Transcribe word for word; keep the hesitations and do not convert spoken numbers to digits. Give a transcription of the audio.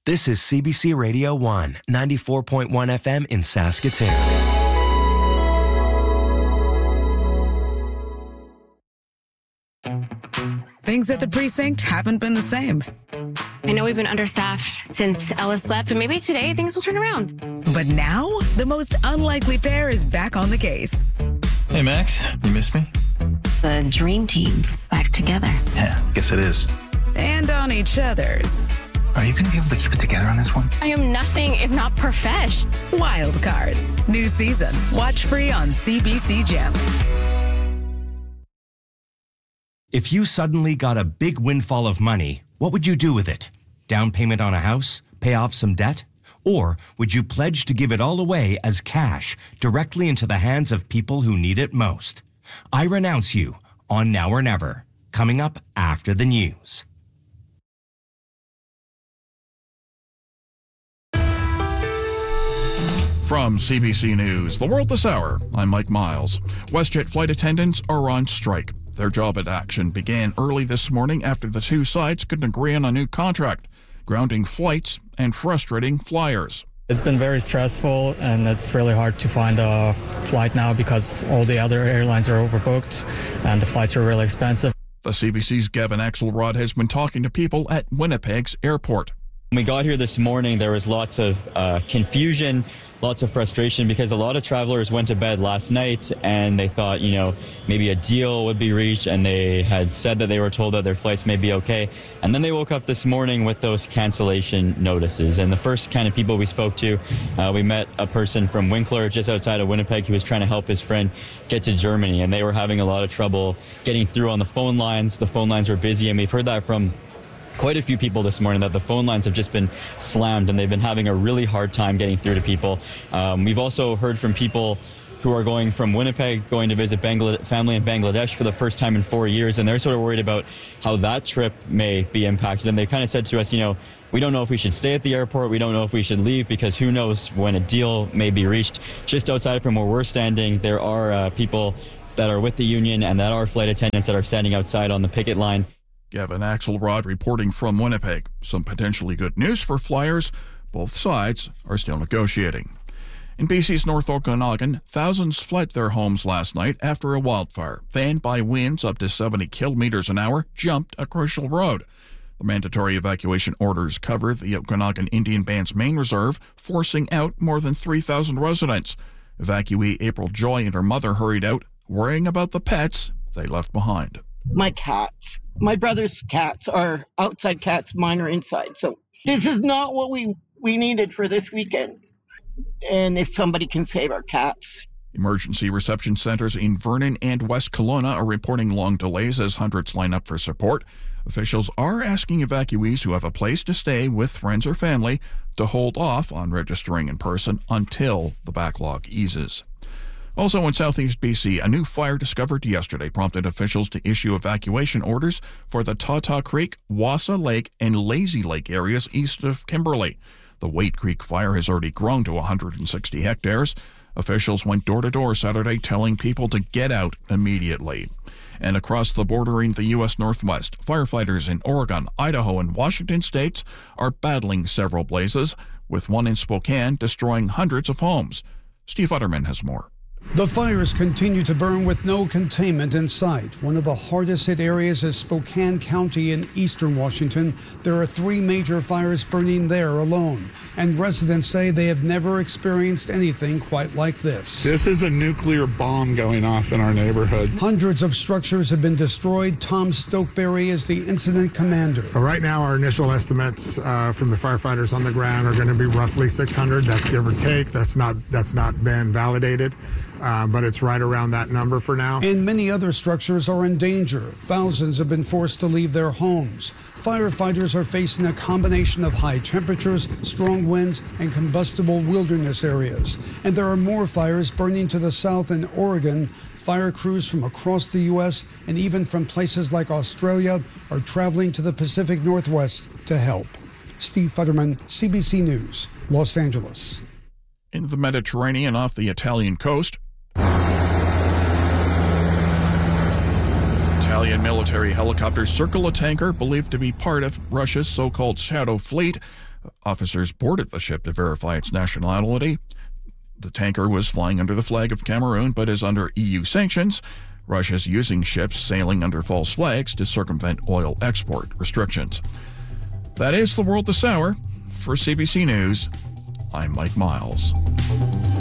This is C B C Radio one, ninety-four point one F M in Saskatoon. Things at the precinct haven't been the same. I know we've been understaffed since Ellis left, but maybe today things will turn around. But now, the most unlikely pair is back on the case. Hey, Max, you missed me? The dream team is back together. Yeah, guess it is. And on each other's. Are you going to be able to keep it together on this one? I am nothing if not profesh. Wild Cards. New season. Watch free on C B C Gem. If you suddenly got a big windfall of money, what would you do with it? Down payment on a house? Pay off some debt? Or would you pledge to give it all away as cash directly into the hands of people who need it most? I Renounce You on Now or Never, coming up after the news. From C B C News, The World This Hour, I'm Mike Miles. WestJet flight attendants are on strike. Their job at action began early this morning after the two sides couldn't agree on a new contract, grounding flights and frustrating flyers. It's been very stressful, and it's really hard to find a flight now because all the other airlines are overbooked and the flights are really expensive. The C B C's Gavin Axelrod has been talking to people at Winnipeg's airport. When we got here this morning, there was lots of uh, confusion, lots of frustration because a lot of travelers went to bed last night and they thought, you know, maybe a deal would be reached, and they had said that they were told that their flights may be okay. And then they woke up this morning with those cancellation notices. And the first kind of people we spoke to, uh, we met a person from Winkler just outside of Winnipeg who was trying to help his friend get to Germany. And they were having a lot of trouble getting through on the phone lines. The phone lines were busy, and we've heard that from quite a few people this morning, that the phone lines have just been slammed and they've been having a really hard time getting through to people. Um, we've also heard from people who are going from Winnipeg, going to visit Bangladesh, family in Bangladesh for the first time in four years, and they're sort of worried about how that trip may be impacted. And they kind of said to us, you know, we don't know if we should stay at the airport, we don't know if we should leave, because who knows when a deal may be reached. Just outside from where we're standing, there are uh, people that are with the union and that are flight attendants that are standing outside on the picket line. Gavin Axelrod reporting from Winnipeg. Some potentially good news for flyers. Both sides are still negotiating. In B C's North Okanagan, thousands fled their homes last night after a wildfire, fanned by winds up to seventy kilometers an hour, jumped a crucial road. The mandatory evacuation orders cover the Okanagan Indian Band's main reserve, forcing out more than three thousand residents. Evacuee April Joy and her mother hurried out, worrying about the pets they left behind. My cats. My brother's cats are outside cats, mine are inside. So this is not what we, we needed for this weekend. And if somebody can save our cats. Emergency reception centers in Vernon and West Kelowna are reporting long delays as hundreds line up for support. Officials are asking evacuees who have a place to stay with friends or family to hold off on registering in person until the backlog eases. Also in southeast B C, a new fire discovered yesterday prompted officials to issue evacuation orders for the Tata Creek, Wassa Lake, and Lazy Lake areas east of Kimberley. The Waite Creek fire has already grown to one hundred sixty hectares. Officials went door to door Saturday telling people to get out immediately. And across the border in the U S Northwest, firefighters in Oregon, Idaho, and Washington states are battling several blazes, with one in Spokane destroying hundreds of homes. Steve Utterman has more. The fires continue to burn with no containment in sight. One of the hardest hit areas is Spokane County in eastern Washington. There are three major fires burning there alone, and residents say they have never experienced anything quite like this. This is a nuclear bomb going off in our neighborhood. Hundreds of structures have been destroyed. Tom Stokeberry is the incident commander. Right now, our initial estimates uh, from the firefighters on the ground are going to be roughly six hundred. That's give or take. That's not that's not been validated. Uh, but it's right around that number for now. And many other structures are in danger. Thousands have been forced to leave their homes. Firefighters are facing a combination of high temperatures, strong winds, and combustible wilderness areas. And there are more fires burning to the south in Oregon. Fire crews from across the U S and even from places like Australia are traveling to the Pacific Northwest to help. Steve Futterman, C B C News, Los Angeles. In the Mediterranean off the Italian coast, Italian military helicopters circle a tanker believed to be part of Russia's so-called Shadow Fleet. Officers boarded the ship to verify its nationality. The tanker was flying under the flag of Cameroon, but is under E U sanctions. Russia's using ships sailing under false flags to circumvent oil export restrictions. That is the world this hour. For C B C News, I'm Mike Miles.